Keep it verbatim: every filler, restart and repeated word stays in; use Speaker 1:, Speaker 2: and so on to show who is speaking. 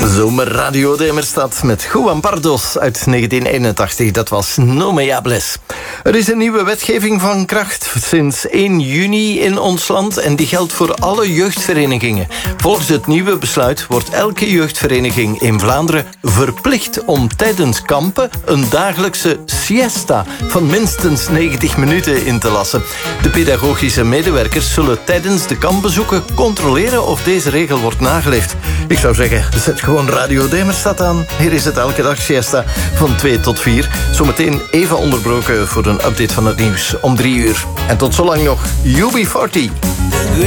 Speaker 1: Zomerradio Demerstad met Juan Pardos uit negentien eenentachtig. Dat was No Me Hables. Er is een nieuwe wetgeving van kracht sinds één juni in ons land en die geldt voor alle jeugdverenigingen. Volgens het nieuwe besluit wordt elke jeugdvereniging in Vlaanderen verplicht om tijdens kampen een dagelijkse siesta van minstens negentig minuten in te lassen. De pedagogische medewerkers zullen tijdens de kampbezoeken controleren of deze regel wordt nageleefd. Ik zou zeggen, zet gewoon Radio Demerstad aan. Hier is het elke dag siesta van twee tot vier. Zometeen even onderbroken voor een update van het nieuws om drie uur. En tot zolang nog U B veertig.